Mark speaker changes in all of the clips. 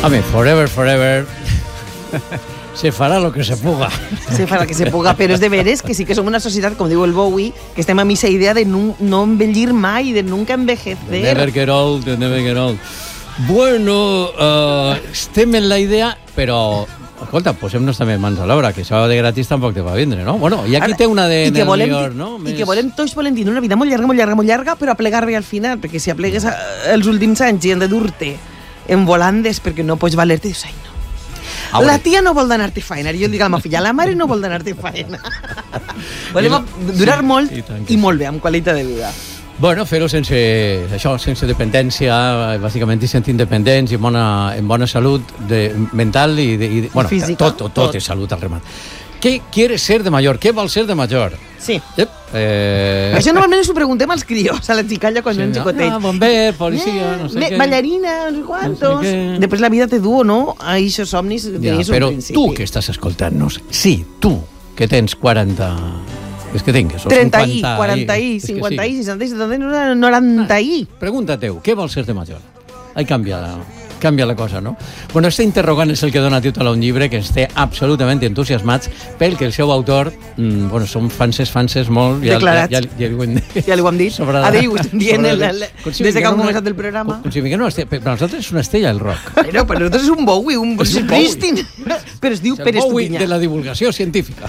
Speaker 1: Home, forever... Se farà lo que se puga.
Speaker 2: Se farà que se puga, però és de veres que sí que som una societat, com diu el Bowie, que estem amb aquesta idea de no envellir mai, de nunca envejecer.
Speaker 1: Never get old. Bueno, estem en la idea, però... Escolta, posem-nos també mans a l'obra, que això de gratis tampoc te va vindre, no? Bueno, i aquí té una de New York, no?
Speaker 2: I que tots volem dir una vida molt llarga, però a plegar bé al final, perquè si aplegues els últims anys i han de dur-te en volandes perquè no pots valer-te, dius, ai, no. La tia no vol d'anar-te faena. Jo dic a la meva filla, la mare no vol d'anar-te faena. Volem durar molt i molt bé, amb qualitat de vida.
Speaker 1: Bueno, fer-ho sense dependència, bàsicament, i sentir independents i en bona salut mental i bueno,
Speaker 2: física.
Speaker 1: Tot és salut al remat. ¿Qué quieres ser de mayor? ¿Qué vol ser de mayor?
Speaker 2: Sí. Això normalment us ho preguntem als crios, a la xicalla quan eren xicotets.
Speaker 1: Bomber, policia, no sé què.
Speaker 2: Ballarina, no sé quantos. Després la vida te du o no a aquests somnis que tenies un principi.
Speaker 1: Però tu que estàs escoltant-nos, sí, tu que tens 40... És que tingues,
Speaker 2: 30 i, 40 i, 50 i, 60 i, 70 i, 90 i.
Speaker 1: Pregunta-teu, què vol ser de major? Ahí cambia la cosa, no? Bueno, este interrogant és el que dona títol a un llibre que ens té absolutament entusiasmats pel que el seu autor, bueno, són fanses molt...
Speaker 2: Declarats.
Speaker 1: Ja li ho hem dit.
Speaker 2: Adéu, estem dient des que hem començat el programa.
Speaker 1: Per nosaltres és una estrella del rock.
Speaker 2: Però per nosaltres és un Bowie, un Christine. Però es diu Pere
Speaker 1: Bowie
Speaker 2: Estupinyà.
Speaker 1: de la divulgació científica.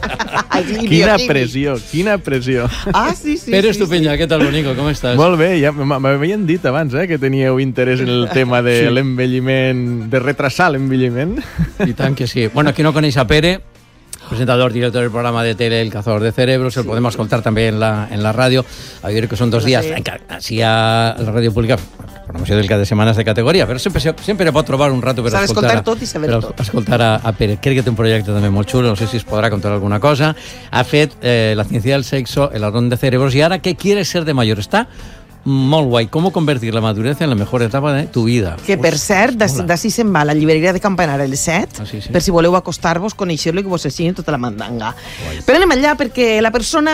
Speaker 3: Quina pressió.
Speaker 2: Ah, sí.
Speaker 1: Pere Estupinyà, què tal, bonico, com estàs?
Speaker 3: Molt bé, ja m'havien dit abans que teníeu interès en el tema de l'envelliment, de retrasar l'envelliment.
Speaker 1: I tant que sí. Bueno, qui no coneix a Pere, presentador, director del programa de tele El Cazador de Cerebros, el podem escoltar també en la ràdio. A dir que són 2 dies, així a la ràdio pública, programació del cap de setmanes de categoria, però sempre pot trobar un rato per escoltar
Speaker 2: tot i saber tot.
Speaker 1: Escoltar a Pere. Crec que té un projecte també molt xulo, no sé si es podrà contar alguna cosa. Ha fet La ciencia del sexo, El ladrón de cerebros, i ara ¿qué quieres ser de mayor? Està molt guai. Com convertir la madurez en la mejor etapa de tu vida.
Speaker 2: Que, per cert, d'ací se'n va la llibreria de Campanar el 7, per si voleu acostar-vos, conèixer-lo i que vos ensenyi tota la mandanga. Però anem allà perquè la persona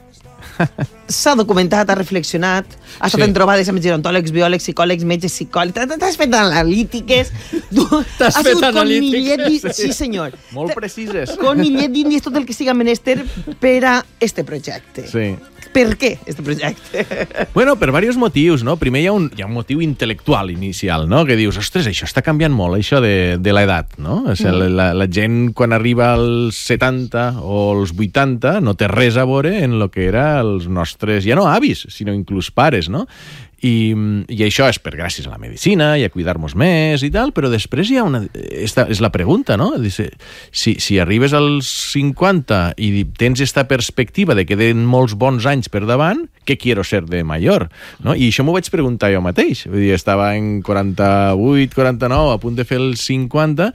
Speaker 2: s'ha documentat, ha reflexionat, ha estat en trobades amb gerontòlegs, biòlegs, psicòlegs, metges, psicòlegs, t'has fet analítiques,
Speaker 1: t'has fet analítiques,
Speaker 2: sí senyor,
Speaker 3: molt precises,
Speaker 2: conillet d'indi és tot el que siga menester per a este projecte.
Speaker 3: Sí.
Speaker 2: Per què este projecte?
Speaker 3: Bueno, per diversos motius, no? Primer hi ha un motiu intel·lectual inicial, no? Que dius, ostres, això està canviant molt, això de l'edat, no? O sigui, la gent quan arriba als 70 o als 80 no té res a veure en el que era els nostres, ja no avis, sinó inclús pares, no? I això és gràcies a la medicina i a cuidar-nos més i tal, però després hi ha és la pregunta, no? Si arribes als 50 i tens esta perspectiva de que tenen molts bons anys per davant, què quiero ser de major? No? I això m'ho vaig preguntar jo mateix. Vull dir, estava en 48, 49, a punt de fer els 50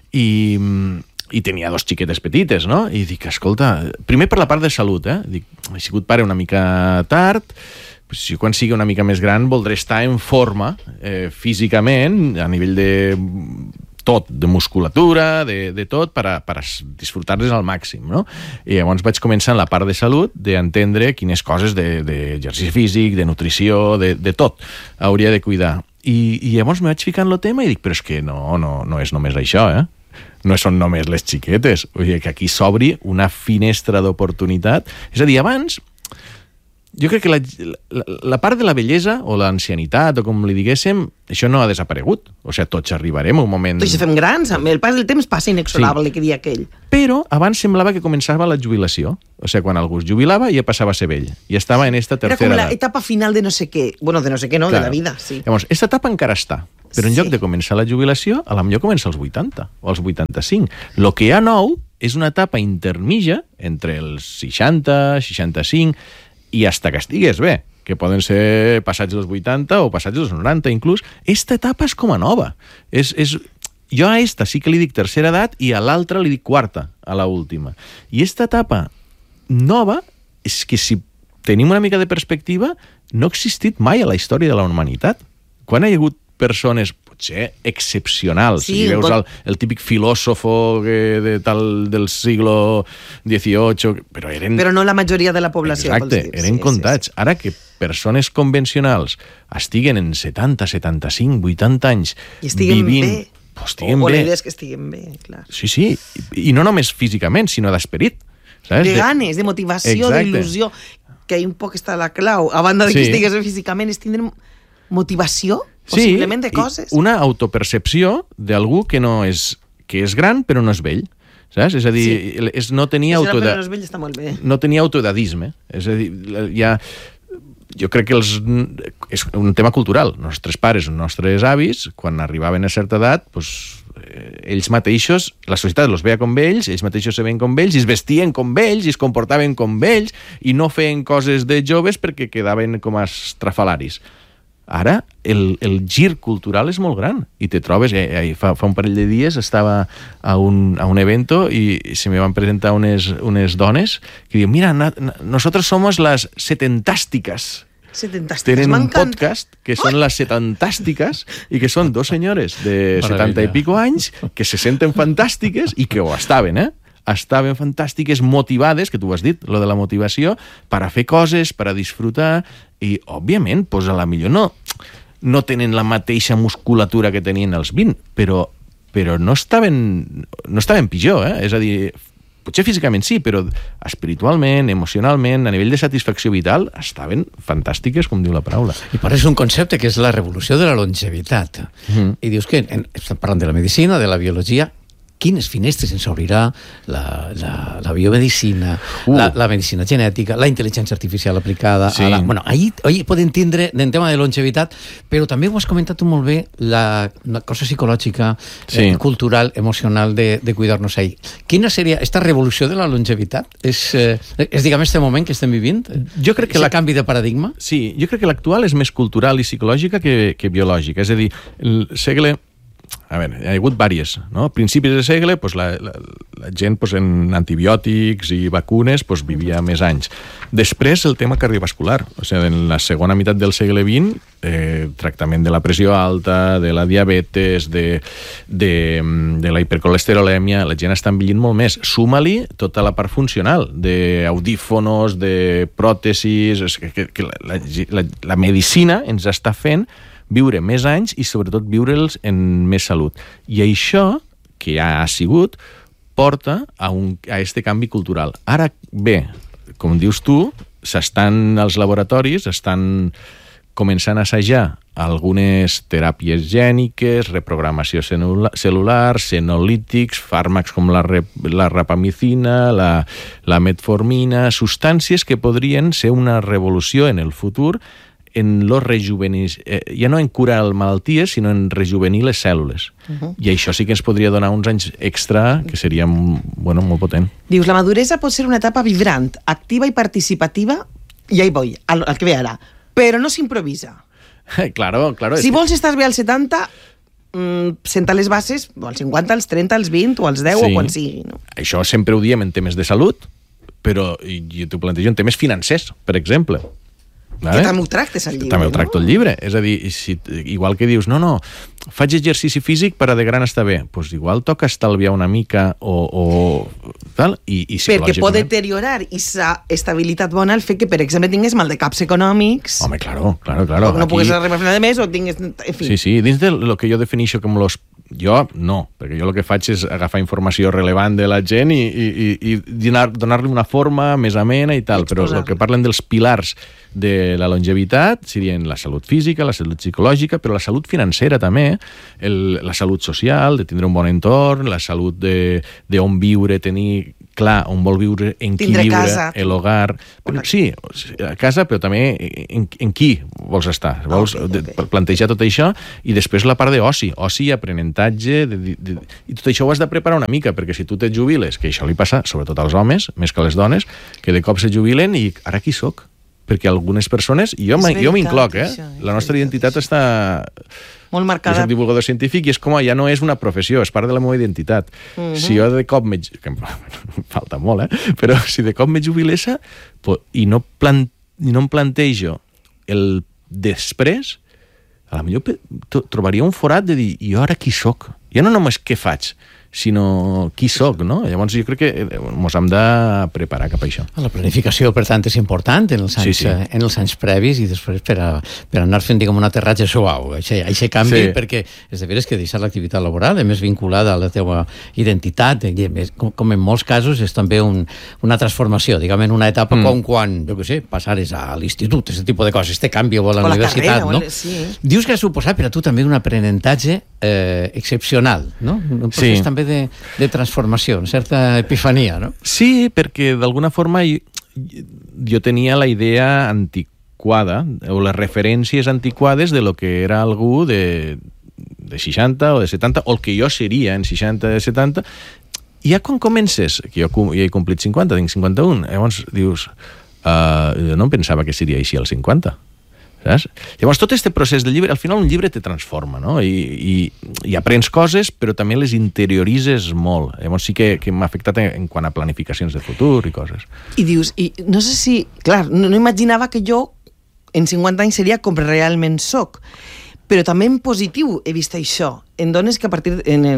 Speaker 3: i tenia 2 xiquetes petites, no? I dic, escolta, primer per la part de salut, dic, he sigut pare una mica tard, si quan sigui una mica més gran voldré estar en forma físicament, a nivell de tot, de musculatura, de tot, per a disfrutar-les al màxim, no? I llavors vaig començar en la part de salut, d'entendre quines coses d'exercici físic, de nutrició, de tot, hauria de cuidar. I llavors me vaig ficar en el tema i dic, però és que no és només això, no són només les xiquetes, vull dir que aquí s'obri una finestra d'oportunitat. És a dir, abans jo crec que la part de la bellesa o l'ancianitat, o com li diguéssim, això no ha desaparegut. O sigui, tots arribarem a un moment...
Speaker 2: Tots fem grans, el pas del temps passa inexorable, que dia aquell.
Speaker 3: Però abans semblava que començava la jubilació. O sigui, quan algú es jubilava ja passava a ser vell. I estava en esta tercera edat.
Speaker 2: Era com l'etapa final de no sé què. Bueno, de no sé què, no, de la vida, sí.
Speaker 3: Llavors, aquesta etapa encara està. Però en lloc de començar la jubilació, a la millor comença als 80 o als 85. El que hi ha nou és una etapa intermitja entre els 60, 65... i hasta que estigues bé, que poden ser passats dels 80 o passats dels 90 inclús, esta etapa és com a nova. Jo a esta sí que li dic tercera edat i a l'altra li dic quarta, a la última. I esta etapa nova és que si tenim una mica de perspectiva no ha existit mai a la història de la humanitat. Quan hi ha hagut persones potser excepcionals, si veus el típic filòsofo del siglo XVIII, però
Speaker 2: no la majoria de la població.
Speaker 3: Exacte, eren comptats. Ara que persones convencionals estiguen en 70, 75, 80 anys
Speaker 2: i estiguen
Speaker 3: vivint...
Speaker 2: bé.
Speaker 3: estiguen
Speaker 2: bé. O
Speaker 3: bé.
Speaker 2: la idea és que estiguin bé, clar.
Speaker 3: Sí, i no només físicament, sinó d'esperit. Saps?
Speaker 2: De ganes, de motivació, d'il·lusió, que ahí un poc està la clau. A banda de que estigués bé físicament, és tindre motivació, possiblement, de coses.
Speaker 3: Una autopercepció d'algú que és gran, però no és vell. Saps? És a dir, no tenia no tenia autodadisme. És a dir, jo crec que és un tema cultural. Els nostres pares, els nostres avis, quan arribaven a certa edat, ells mateixos, la societat els veia com ells mateixos se veien com ells, i es vestien com ells, i es comportaven com ells, i no feien coses de joves perquè quedaven com a estrafalaris. Ara, el gir cultural és molt gran, i te trobes, fa un parell de dies estava a un evento i se me van presentar unes dones que diuen, mira, nosotros somos las setentàsticas. Tenen un podcast que són les setantàstiques i que són dos senyores de 70 i pico anys que se senten fantàstiques i que ho estaven, estaven fantàstiques, motivades, que tu ho has dit, lo de la motivació, per a fer coses, per a disfrutar, i, òbviament, a la millor no tenen la mateixa musculatura que tenien els 20, però no estaven pitjor, És a dir, potser físicament sí, però espiritualment, emocionalment, a nivell de satisfacció vital, estaven fantàstiques, com diu la paraula.
Speaker 1: I parles un concepte que és la revolució de la longevitat. I dius que, estem parlant de la medicina, de la biologia, quines finestres ens obrirà la biomedicina, la medicina genètica, la intel·ligència artificial aplicada.
Speaker 3: Sí.
Speaker 1: Bueno, ahí podem tindre en tema de longevitat, però també ho has comentat tu molt bé, la cosa psicològica, cultural, emocional de cuidar-nos ahí. Quina seria esta revolució de la longevitat? És diguem, este moment que estem vivint?
Speaker 3: Jo crec que
Speaker 1: el canvi de paradigma?
Speaker 3: Sí, jo crec que l'actual és més cultural i psicològica que biològica. És a dir, el segle... A veure, hi ha hagut diverses, no? A principis de segle, la gent en antibiòtics i vacunes vivia més anys. Després, el tema cardiovascular. O sigui, en la segona meitat del segle XX, tractament de la pressió alta, de la diabetes, de la hipercolesterolèmia, la gent està envellint molt més. Suma-li tota la part funcional, d'audífonos, de pròtesis... Que la medicina ens està fent viure més anys i sobretot viure'ls en més salut. I això, que ja ha sigut, porta a este canvi cultural. Ara bé, com dius tu, els laboratoris estan començant a assajar algunes teràpies gèniques, reprogramació celular, senolítics, fàrmacs com la rapamicina, la metformina, substàncies que podrien ser una revolució en el futur en los rejuvenir, ja no en curar malalties, sinó en rejuvenir les cèl·lules. I això sí que ens podria donar uns anys extra, que seria molt potent.
Speaker 2: Dius, la maduresa pot ser una etapa vibrant, activa i participativa, i ahí voy, al que ve ara, però no s'improvisa.
Speaker 3: Claro.
Speaker 2: Si vols estar bé als 70, senta les bases, als 50, als 30, als 20, o als 10, o quan sigui. No?
Speaker 3: Això sempre ho diem en temes de salut, però jo t'ho plantejo en temes financers, per exemple.
Speaker 2: Que també ho tractes al llibre,
Speaker 3: també ho tracto al llibre. És a dir, igual que dius, no, faig exercici físic per a de gran estar bé, doncs igual toca estalviar una mica o tal, i psicològicament...
Speaker 2: Perquè pot deteriorar aquesta estabilitat bona el fet que, per exemple, tingués mal de caps econòmics...
Speaker 3: Home, claro.
Speaker 2: O no puguis arribar a final de mes, o tingués... En fi.
Speaker 3: Sí, dins de lo que jo defineixo com los... Jo no, perquè jo el que faig és agafar informació relevant de la gent i donar-li una forma més amena i tal, però el que parlen dels pilars de la longevitat serien la salut física, la salut psicològica, però la salut financera també, la salut social, de tindre un bon entorn, la salut d'on viure, tenir clar on vol viure, en qui viure, l'hogar... Sí, a casa, però també en qui vols estar. Vols plantejar tot això, i després la part d'oci, aprenentatge, i tot això ho has de preparar una mica, perquè si tu te jubiles, que això li passa sobretot als homes, més que a les dones, que de cop se jubilen i ara qui soc? Perquè algunes persones, i jo m'incloc, la nostra identitat està...
Speaker 2: molt marcada.
Speaker 3: Jo soc divulgador científic i és com, ja no és una professió, és part de la meva identitat. Si jo de cop falta molt, però si de cop me jubilessa i no em plantejo el després, a la millor trobaria un forat de dir, i ara qui soc? Ja no només què faig, sinó qui soc, no? Llavors jo crec que ens hem de preparar cap a això.
Speaker 1: La planificació, per tant, és important en els anys previs i després per anar fent, diguem, un aterratge suau. Això canvi, perquè és de veres que deixar l'activitat laboral és més vinculada a la teva identitat, com en molts casos és també una transformació, diguem, en una etapa com quan, jo què sé, passares a l'institut, aquest tipus de coses, este canvi o a la universitat, no? Dius que ha suposat per a tu també un aprenentatge excepcional, no? Un procés també de transformació, una certa epifania, no?
Speaker 3: Sí, perquè d'alguna forma jo tenia la idea antiquada, o les referències antiquades de lo que era algú de 60 o de 70, o el que jo seria en 60 o 70, i ja quan comences, que jo ja he complit 50, tinc 51, llavors dius, jo no em pensava que seria així als 50. Saps? Llavors, tot aquest procés del llibre, al final un llibre te transforma, no? I aprens coses, però també les interioritzes molt. Llavors sí que m'ha afectat en quant a planificacions de futur i coses.
Speaker 2: I dius, no sé si... Clar, no imaginava que jo en 50 anys seria com realment soc, però també en positiu he vist això. En dones que a partir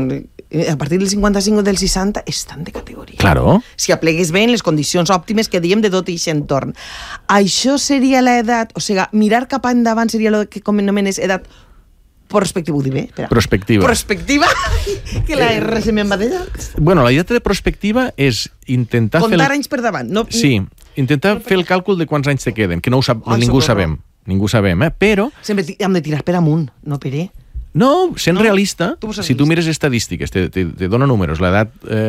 Speaker 2: del 55 o del 60 estan de categoria.
Speaker 3: Claro.
Speaker 2: Si aplegues bé en les condicions òptimes que diem de tot aquest entorn. Això seria l'edat, o sigui, mirar cap endavant seria el que anomenes edat prospectiva, ho dic bé?
Speaker 3: Prospectiva.
Speaker 2: Prospectiva? Que la R se me'n va d'ella.
Speaker 3: Bueno, la idea de prospectiva és intentar
Speaker 2: contar anys per davant. No...
Speaker 3: Sí, intentar fer el càlcul de quants anys te queden, que no ningú sabem. Ningú sabem, però...
Speaker 2: Sempre hem de tirar per amunt, no per
Speaker 3: No, sent realista, si tu mires estadístiques, te dona números. L'edat,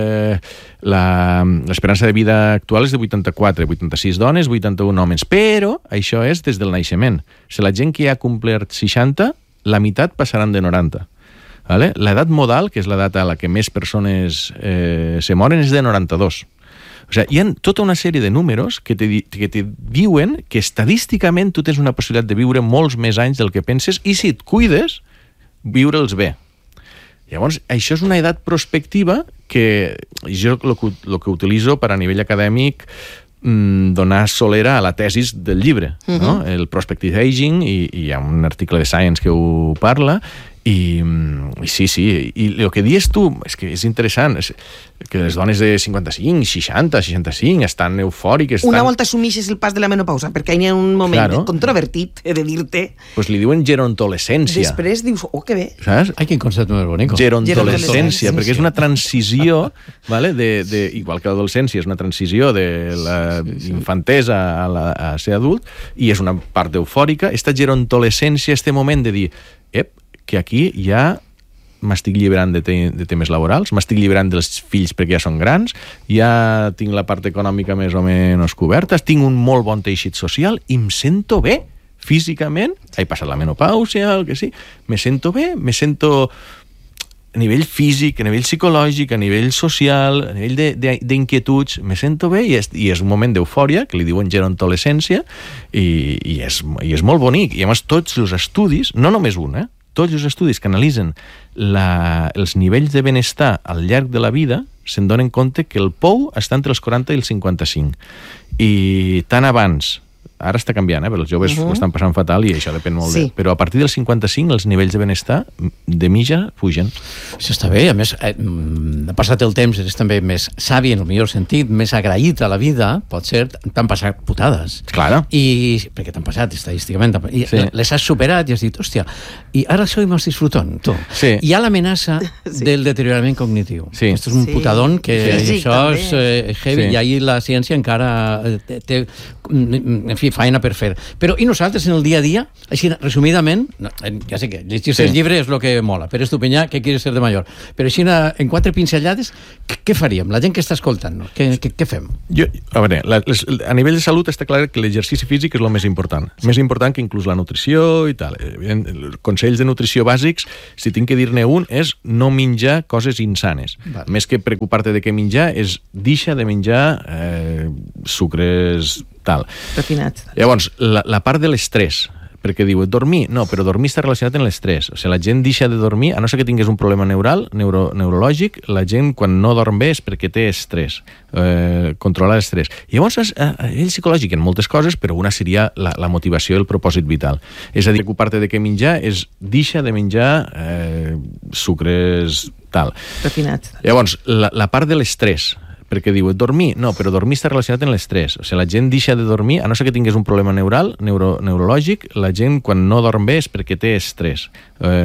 Speaker 3: l'esperança de vida actual és de 84, 86 dones, 81 homes, però això és des del naixement. Si la gent que ha complert 60, la meitat passaran de 90. Vale? L'edat modal, que és l'edat a la que més persones se moren, és de 92. O sigui, hi ha tota una sèrie de números que te diuen que estadísticament tu tens una possibilitat de viure molts més anys del que penses i si et cuides, viure'ls bé. Llavors, això és una edat prospectiva que jo el que utilitzo per a nivell acadèmic donar solera a la tesis del llibre, no? El Prospective Aging, i hi ha un article de Science que ho parla, i sí, i el que dius tu és que és interessant, és que les dones de 55, 60, 65 estan eufòriques.
Speaker 2: Una volta assumeixes el pas de la menopausa, perquè hi ha un moment controvertit de dir-te...
Speaker 3: Pues li diuen gerontolescència.
Speaker 2: Després dius, que bé.
Speaker 3: Saps?
Speaker 1: Ai, quin concepte més bonic.
Speaker 3: Gerontolescència, perquè és una transició, vale, igual que l'adolescència és una transició de la infantesa a ser adult, i és una part eufòrica. Esta gerontolescència, este moment de dir, que aquí ja m'estic lliberant de temes laborals, m'estic lliberant dels fills perquè ja són grans, ja tinc la part econòmica més o menys coberta, tinc un molt bon teixit social i em sento bé físicament, he passat la menopàusia, el que sí, me sento bé, me sento a nivell físic, a nivell psicològic, a nivell social, a nivell d'inquietuds, me sento bé i és un moment d'eufòria, que li diuen gerontolescència, i és molt bonic. I a més tots els estudis, no només un, tots els estudis que analitzen els nivells de benestar al llarg de la vida se'n donen compte que el pou està entre els 40 i els 55. I tant abans, ara està canviant, però els joves ho estan passant fatal i això depèn molt però a partir dels 55 els nivells de benestar de mitja pugen.
Speaker 1: Això està bé, a més ha passat el temps, eres també més savi en el millor sentit, més agraït a la vida, pot ser, t'han passat putades.
Speaker 3: Claro.
Speaker 1: Perquè t'han passat estadísticament, i les has superat i has dit, hòstia, i ara soy más disfrutón, tu.
Speaker 3: Sí.
Speaker 1: Hi ha l'amenaça del deteriorament cognitiu.
Speaker 3: Sí.
Speaker 1: Esto és un putadón que això és heavy, i ahir la ciència encara té, en fi, feina per fer. Però i nosaltres en el dia a dia, així resumidament, ja sé que llegir-se el llibre és el que mola, però Estupinyà, que quieres ser de major. Però així en 4 pinzellades, què faríem? La gent que està escoltant, què fem?
Speaker 3: A veure, a nivell de salut està clar que l'exercici físic és el més important. Més important que inclús la nutrició i tal. Consells de nutrició bàsics, si tinc que dir-ne un, és no menjar coses insanes. Més que preocupar-te de què menjar, és deixa de menjar sucres tal.
Speaker 2: Refinats.
Speaker 3: Llavors, la part de l'estrès, perquè diu, dormir, no, però dormir està relacionat amb l'estrès. O sigui, la gent deixa de dormir, a no ser que tingués un problema neurològic, la gent quan no dorm bé és perquè té estrès, controlar l'estrès. Llavors, a nivell psicològic en moltes coses, però una seria la motivació i el propòsit vital. És a dir, preocupar-te de què menjar és deixa de menjar sucres tal.
Speaker 2: Refinats.
Speaker 3: Llavors, la part de l'estrès, perquè diu, dormir? No, però dormir està relacionat amb l'estrès. O sigui, la gent deixa de dormir, a no ser que tingués un problema neurològic, la gent quan no dorm bé és perquè té estrès.